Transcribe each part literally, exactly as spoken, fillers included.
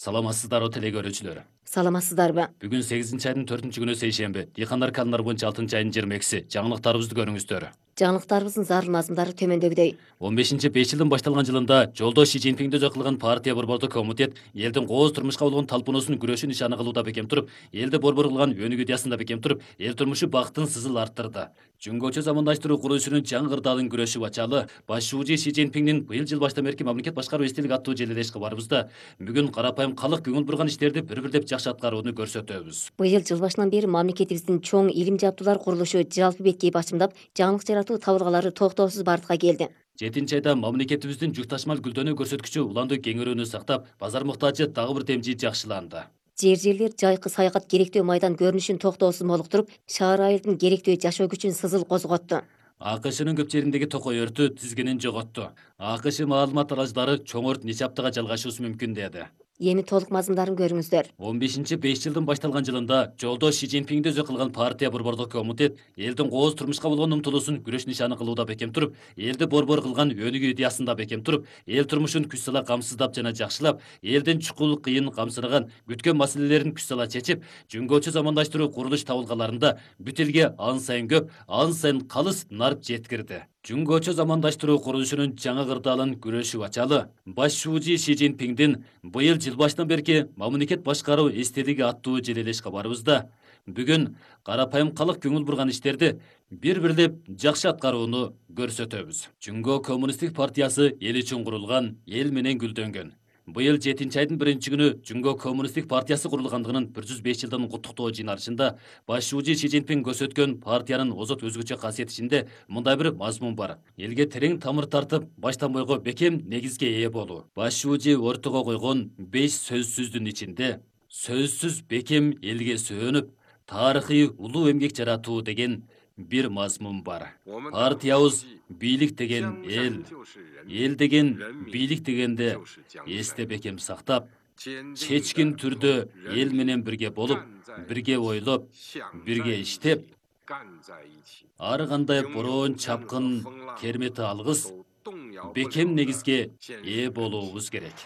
Саламатсыздарбы теле көрүүчүлөр. Саламатсыздарбы? Бүгүн сегизинчи айдын төртүнчү күнү сейшемби. Дыйкандар календар боюнча алтынчы айдын жыйырма экиси. Жаңылыктарыбызды көрүңүздөр. Жаңылыктарыбыздын зарыл мазмундары төмөндөгүдөй. он бешинчи беш жылдын башталган жылында жолдо Ши Цзиньпиңди өзү кылган партия борбордук комитет элдин кооз турмушка болгон талпуунусун күрөшү нишаны кылууда бекем туруп, элди борбор кылган өнүгүү идеясында бекем туруп, эл турмушу бактын сызыл арттырды. Жөнгөчө замандаштыруу курулушунун жаңы кырдаалын күрөшү бачалы баш шуужи Ши Цзиньпиңдин быйыл жыл баштан берки мамлекет башкаруу эстелик аттуу желелеш кабарыбызда бүгүн карапайым калк көңүл бурган иштерди бир-бирлеп жакшы аткарууну көрсөтөбүз. Быйыл жыл башынан бери мамлекетибиздин чоң илим жабдуулар курулушу жалпы беткей бачымдап, жаңылык жаратуу табылгалары токтоосуз бардыкка келди. жетинчи айда мамлекетибиздин жүк ташмал гүлдөнүү көрсөткүчү уланды кеңөйрүүнү сактап, базар муктажы дагы бир темжи жакшыланды. Жер жерлер жайкы саякат керектөө майдан көрүнүшүн токтоосуз молуктуруп, шаар айылдын керектөө жашоо күчүн сызыл козготту. АКШнын көп жериндеги токой өртү тизгинин жоготту. АКШ маалымат аралаждары чоң өрт нече аптага жалгашуусу мүмкүн деди. Эми толук мазмундарын көрүңүздөр. он бешинчи беш жылдын башталган жылында жолдо Ши Цзиньпиңди өзү кылган партия борбордук комитет элдин кооз турмушка болгон умтулуусун күрөш нишаны кылууда бекем туруп, элди борбор кылган өнүгүү идеясында бекем туруп, эл турмушун күч сала камсыздап жана жакшылап, элдин чукул кыйын камсыраган күткөн маселелерин күч сала чечип, жөнгөчө замандаштыруу курулуш табылгаларында бүт элге ан сайын көп, ан сайын калыс нарп жеткирди. Жөнгөчө замандаштыруу курулушунун жаңы кырдаалын күрөшү ачалы баш шуужи Ши Цзиньпиңдин быйыл жыл баштан берки мамлекет башкаруу эстелиги аттуу желелеш кабарыбызда бүгүн карапайым калк көңүл бурган иштерди бир-бирлеп жакшы аткарууну көрсөтөбүз. Жөнгө коммунисттик партиясы эл үчүн курулган, эл менен гүлдөнгөн. Быйыл жетинчи айдын биринчи күнү Жөнгө коммунисттик партиясы курулгандыгынын бир жүз беш жылдын куттуктоо жыйналышында баш шуужи Ши Цзиньпиң көрсөткөн партиянын озот өзгөчө касиети ичинде мындай бир мазмун бар. Элге терең тамыр тартып, баштан бойго бекем негизге ээ болуу. Баш шуужи ортого койгон беш сөзсүздүн ичинде сөзсүз бекем элге сөөнүп, тарыхый улуу эмгек жаратуу деген бир мазмун бар. Партиябыз бийлик деген эл, эл деген бийлик дегенде эсте бекем сактап, чечкин түрдө эл менен бирге болуп, бирге ойлоп, бирге иштеп, ар кандай бороон чапкын кермети алгыс бекем негизге ээ болуубуз керек.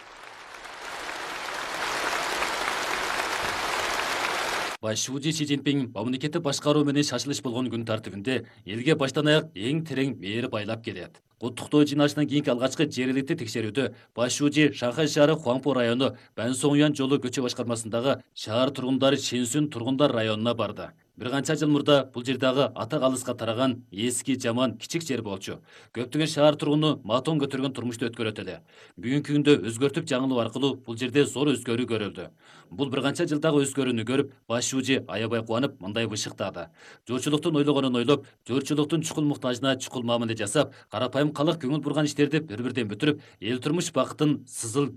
Баш шуужи Ши Цзиньпиң мамлекетти башкаруу менен шашылыш болгон күн тартибинде элге баштан аяк эң терең мээри байлап келет. Куттуктоо жыйналышынан кийинки алгачкы жергиликтүү текшерүүдө баш шуужи Шанхай шаары Хуаңпо району Бансоңуян жолу көчө башкармасындагы шаар тургундары Ченсүн тургундар районуна барды. Бир канча жыл мурда бул жердагы ата калыска тараган эски жаман кичик жер болчу. Көптөгөн шаар тургуну матон көтөргөн турмушту өткөрөт эле. Бүгүнкү күндө өзгөртүп жаңылоо аркылуу бул жерде зор өзгөрүү көрүлдү. Бул бир канча жылдагы өзгөрүүнү көрүп, баш шуужи аябай кубанып, мындай бышыктады. Журчулуктун ойлогонун ойлоп, журчулуктун чукул муктажына чукул мамиле жасап, карапайым калк көңүл бурган иштерди бир-бирден бүтүрүп, эл турмуш бактын сызыл